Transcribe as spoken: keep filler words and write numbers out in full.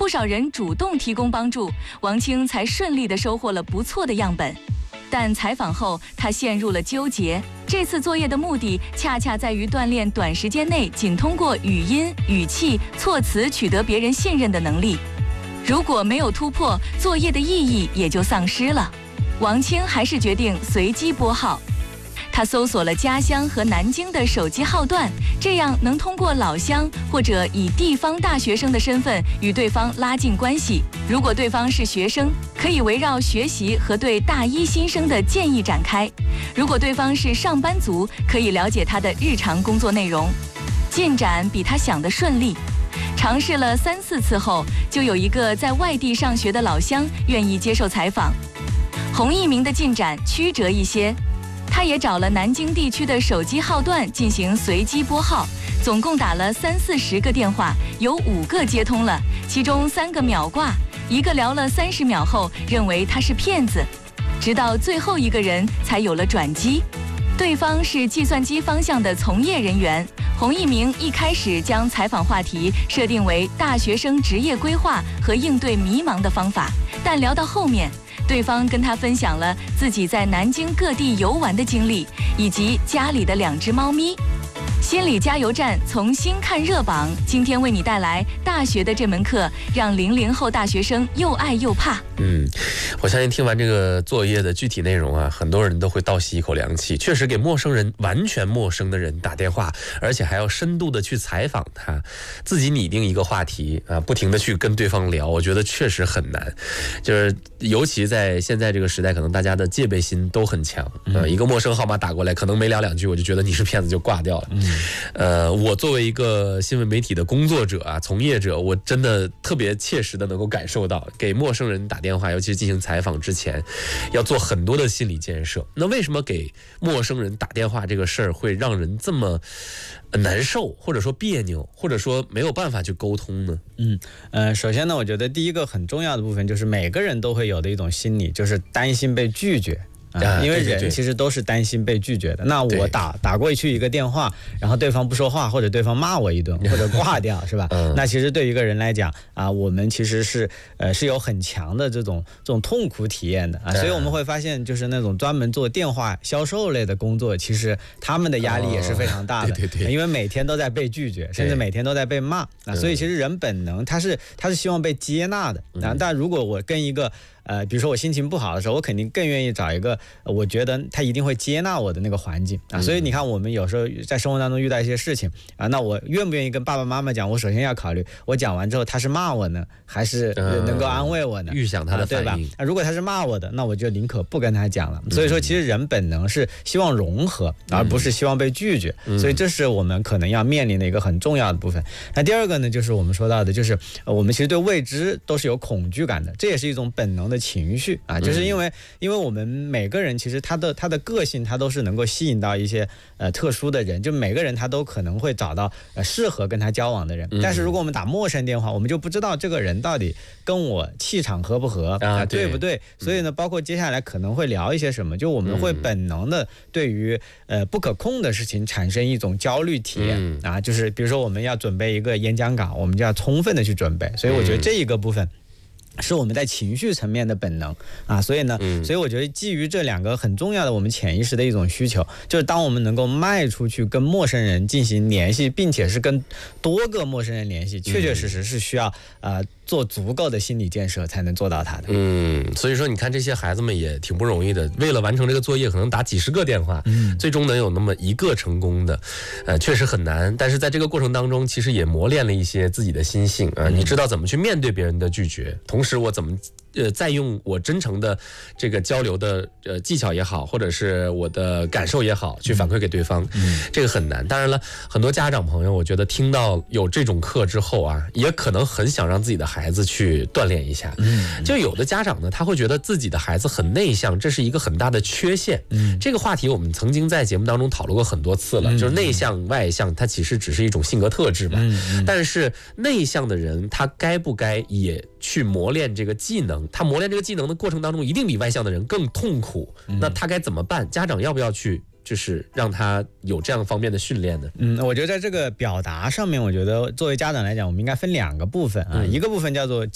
不少人主动提供帮助，王清才顺利地收获了不错的样本。但采访后，他陷入了纠结。这次作业的目的，恰恰在于锻炼短时间内仅通过语音、语气、措辞取得别人信任的能力。如果没有突破，作业的意义也就丧失了。王清还是决定随机拨号。他搜索了家乡和南京的手机号段，这样能通过老乡或者以地方大学生的身份与对方拉近关系。如果对方是学生，可以围绕学习和对大一新生的建议展开；如果对方是上班族，可以了解他的日常工作内容。进展比他想的顺利，尝试了三四次后，就有一个在外地上学的老乡愿意接受采访。洪一鸣的进展曲折一些。他也找了南京地区的手机号段进行随机拨号，总共打了三四十个电话，有五个接通了，其中三个秒挂，一个聊了三十秒后认为他是骗子，直到最后一个人才有了转机。对方是计算机方向的从业人员。洪一鸣一开始将采访话题设定为大学生职业规划和应对迷茫的方法，但聊到后面，对方跟他分享了自己在南京各地游玩的经历，以及家里的两只猫咪。心理加油站从新看热榜，今天为你带来大学的这门课，让零零后大学生又爱又怕。 嗯，我相信听完这个作业的具体内容啊，很多人都会倒吸一口凉气。确实给陌生人、完全陌生的人打电话，而且还要深度的去采访他，自己拟定一个话题啊，不停的去跟对方聊，我觉得确实很难。就是尤其在现在这个时代，可能大家的戒备心都很强啊、嗯，一个陌生号码打过来，可能没聊两句，我就觉得你是骗子就挂掉了。嗯呃，我作为一个新闻媒体的工作者啊，从业者，我真的特别切实的能够感受到，给陌生人打电话，尤其是进行采访之前，要做很多的心理建设。那为什么给陌生人打电话这个事儿会让人这么难受，或者说别扭，或者说没有办法去沟通呢？ 嗯呃，首先呢，我觉得第一个很重要的部分就是每个人都会有的一种心理，就是担心被拒绝。啊，因为人其实都是担心被拒绝的。那我打打过去一个电话，然后对方不说话，或者对方骂我一顿，或者挂掉，是吧？嗯、那其实对一个人来讲啊，我们其实是呃是有很强的这种这种痛苦体验的啊。所以我们会发现，就是那种专门做电话销售类的工作，其实他们的压力也是非常大的，哦、对对对，因为每天都在被拒绝，甚至每天都在被骂啊。所以其实人本能他是他是希望被接纳的。啊，但如果我跟一个呃，比如说我心情不好的时候，我肯定更愿意找一个我觉得他一定会接纳我的那个环境啊。所以你看，我们有时候在生活当中遇到一些事情啊，那我愿不愿意跟爸爸妈妈讲？我首先要考虑，我讲完之后他是骂我呢，还是能够安慰我呢？ 嗯、预想他的反应， 啊、对吧？啊，如果他是骂我的，那我就宁可不跟他讲了。所以说，其实人本能是希望融合，而不是希望被拒绝。嗯、所以这是我们可能要面临的一个很重要的部分。那第二个呢，就是我们说到的，就是我们其实对未知都是有恐惧感的，这也是一种本能的情绪啊。就是因为，因为我们每个人其实他的他的个性，他都是能够吸引到一些呃特殊的人，就每个人他都可能会找到呃适合跟他交往的人。但是如果我们打陌生电话，我们就不知道这个人到底跟我气场合不合啊，对不对？所以呢，包括接下来可能会聊一些什么，就我们会本能的对于呃不可控的事情产生一种焦虑体验啊，就是比如说我们要准备一个演讲稿，我们就要充分的去准备。所以我觉得这一个部分是我们在情绪层面的本能啊，所以呢，嗯、所以我觉得基于这两个很重要的我们潜意识的一种需求，就是当我们能够迈出去跟陌生人进行联系，并且是跟多个陌生人联系，确确实实是需要啊、呃、做足够的心理建设才能做到它的。 嗯，所以说你看这些孩子们也挺不容易的，为了完成这个作业，可能打几十个电话，嗯、最终能有那么一个成功的，呃，确实很难。但是在这个过程当中，其实也磨练了一些自己的心性啊、呃，你知道怎么去面对别人的拒绝，同时。是我怎么呃再用我真诚的这个交流的呃技巧也好，或者是我的感受也好，去反馈给对方，嗯、这个很难。当然了，很多家长朋友，我觉得听到有这种课之后啊，也可能很想让自己的孩子去锻炼一下。嗯、就有的家长呢，他会觉得自己的孩子很内向，这是一个很大的缺陷。嗯、这个话题我们曾经在节目当中讨论过很多次了，嗯、就是内向外向，它其实只是一种性格特质吧。嗯、但是内向的人，他该不该也去磨练这个技能？他磨练这个技能的过程当中，一定比外向的人更痛苦。嗯、那他该怎么办？家长要不要去就是让他有这样方面的训练呢？ 嗯，我觉得在这个表达上面，我觉得作为家长来讲，我们应该分两个部分啊，嗯、一个部分叫做